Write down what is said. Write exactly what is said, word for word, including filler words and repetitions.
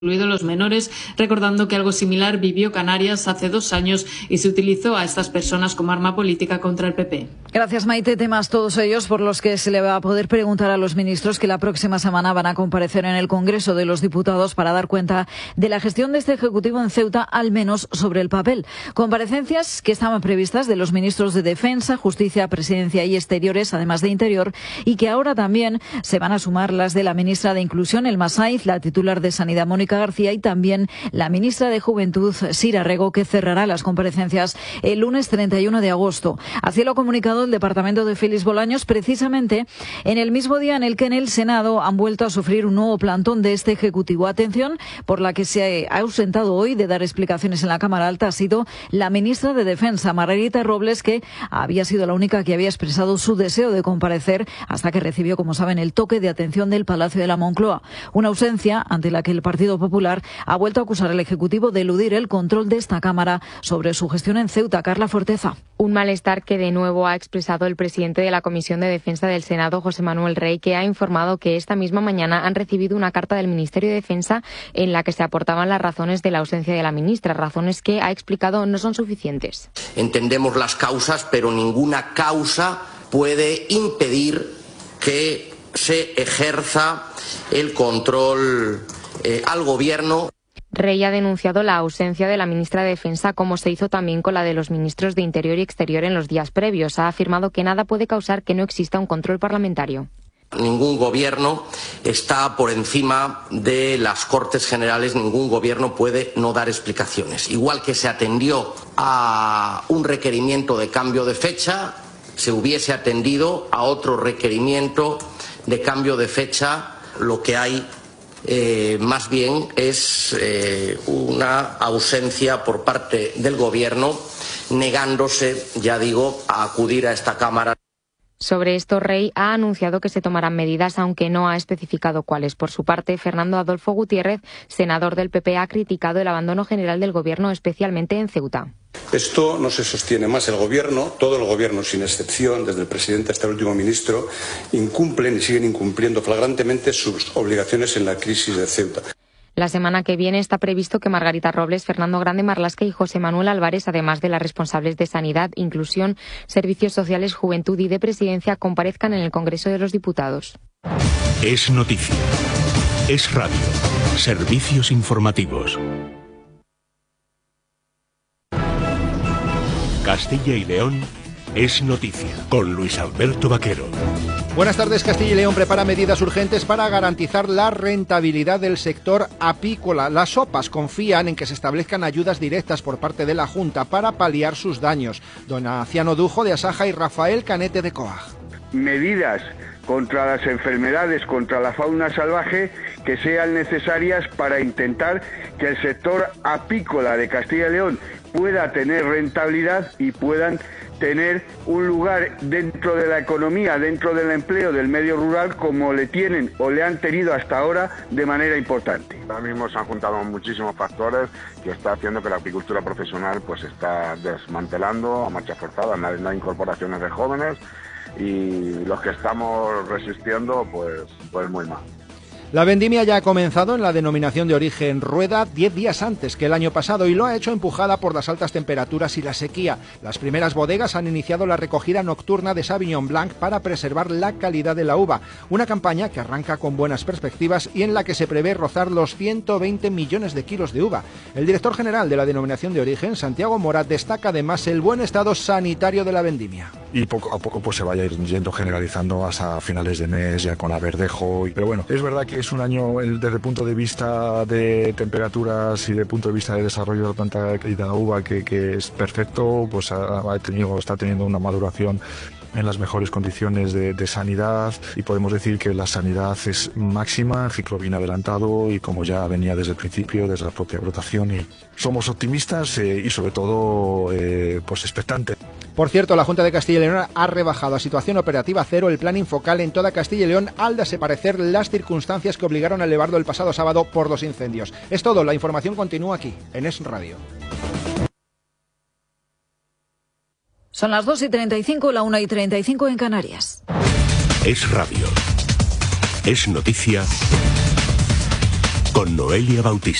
incluidos los menores, recordando que algo similar vivió Canarias hace dos años y se utilizó a estas personas como arma política contra el P P. Gracias, Maite. Temas todos ellos por los que se le va a poder preguntar a los ministros que la próxima semana van a comparecer en el Congreso de los Diputados para dar cuenta de la gestión de este Ejecutivo en Ceuta, al menos sobre el papel. Comparecencias que estaban previstas de los ministros de Defensa, Justicia, Presidencia y Exteriores, además de Interior, y que ahora también se van a sumar las de la ministra de Inclusión, Elma Saiz, la titular de Sanidad, Mónica García, y también la ministra de Juventud, Sira Rego, que cerrará las comparecencias el lunes treinta y uno de agosto. Así lo ha comunicado el departamento de Félix Bolaños, precisamente en el mismo día en el que en el Senado han vuelto a sufrir un nuevo plantón de este Ejecutivo. Atención, por la que se ha ausentado hoy de dar explicaciones en la Cámara Alta ha sido la ministra de Defensa, Margarita Robles, que había sido la única que había expresado su deseo de comparecer hasta que recibió, como saben, el toque de atención del Palacio de la Moncloa. Una ausencia ante la que el Partido Popular ha vuelto a acusar al Ejecutivo de eludir el control de esta Cámara sobre su gestión en Ceuta. Carla Forteza. Un malestar que de nuevo ha expresado el presidente de la Comisión de Defensa del Senado, José Manuel Rey, que ha informado que esta misma mañana han recibido una carta del Ministerio de Defensa en la que se aportaban las razones de la ausencia de la ministra, razones que, ha explicado, no son suficientes. Entendemos las causas, pero ninguna causa puede impedir que se ejerza el control eh, al Gobierno. Rey ha denunciado la ausencia de la ministra de Defensa, como se hizo también con la de los ministros de Interior y Exterior en los días previos. Ha afirmado que nada puede causar que no exista un control parlamentario. Ningún gobierno está por encima de las Cortes Generales, ningún gobierno puede no dar explicaciones. Igual que se atendió a un requerimiento de cambio de fecha, se hubiese atendido a otro requerimiento de cambio de fecha. Lo que hay Eh, más bien es eh, una ausencia por parte del Gobierno, negándose, ya digo, a acudir a esta Cámara. Sobre esto, Rey ha anunciado que se tomarán medidas, aunque no ha especificado cuáles. Por su parte, Fernando Adolfo Gutiérrez, senador del P P, ha criticado el abandono general del Gobierno, especialmente en Ceuta. Esto no se sostiene más. El Gobierno, todo el Gobierno sin excepción, desde el presidente hasta el último ministro, incumplen y siguen incumpliendo flagrantemente sus obligaciones en la crisis de Ceuta. La semana que viene está previsto que Margarita Robles, Fernando Grande Marlasca y José Manuel Álvarez, además de las responsables de Sanidad, Inclusión, Servicios Sociales, Juventud y de Presidencia, comparezcan en el Congreso de los Diputados. Es noticia. Es radio. Servicios informativos. Castilla y León es noticia, con Luis Alberto Vaquero. Buenas tardes. Castilla y León prepara medidas urgentes para garantizar la rentabilidad del sector apícola. Las OPAs confían en que se establezcan ayudas directas por parte de la Junta para paliar sus daños. Don Aciano Dujo de Asaja y Rafael Canete de Coag. Medidas contra las enfermedades, contra la fauna salvaje, que sean necesarias para intentar que el sector apícola de Castilla y León pueda tener rentabilidad y puedan tener un lugar dentro de la economía, dentro del empleo del medio rural, como le tienen o le han tenido hasta ahora de manera importante. Ahora mismo se han juntado muchísimos factores que está haciendo que la apicultura profesional pues está desmantelando a marcha forzada. No hay, no hay incorporaciones de jóvenes y los que estamos resistiendo pues, pues muy mal. La vendimia ya ha comenzado en la denominación de origen Rueda diez días antes que el año pasado y lo ha hecho empujada por las altas temperaturas y la sequía. Las primeras bodegas han iniciado la recogida nocturna de Sauvignon Blanc para preservar la calidad de la uva. Una campaña que arranca con buenas perspectivas y en la que se prevé rozar los ciento veinte millones de kilos de uva. El director general de la denominación de origen, Santiago Morat, destaca además el buen estado sanitario de la vendimia. Y poco a poco pues se vaya ir yendo generalizando hasta finales de mes, ya con averdejo. Pero bueno, es verdad que es un año desde el punto de vista de temperaturas y desde el punto de vista de desarrollo de la planta y de la uva que, que es perfecto, pues ha, ha tenido, está teniendo una maduración en las mejores condiciones de, de sanidad y podemos decir que la sanidad es máxima, el ciclo bien adelantado y como ya venía desde el principio, desde la propia brotación, y somos optimistas eh, y sobre todo eh, pues expectantes. Por cierto, la Junta de Castilla y León ha rebajado a situación operativa cero el plan Infocal en toda Castilla y León al desaparecer las circunstancias que obligaron a elevarlo el pasado sábado por los incendios. Es todo, la información continúa aquí, en Es Radio. Son las dos y treinta y cinco, la una y treinta y cinco en Canarias. Es radio. Es noticia. con Noelia Bautista.